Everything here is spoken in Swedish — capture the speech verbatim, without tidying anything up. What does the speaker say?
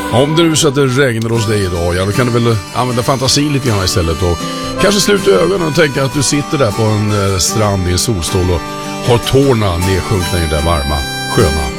Om det nu så att det regnar hos dig idag, ja, då kan du väl använda fantasi lite grann istället och kanske sluta ögonen och tänka att du sitter där på en strand i en solstol och har tårna nedsjunkna i det där varma, sköna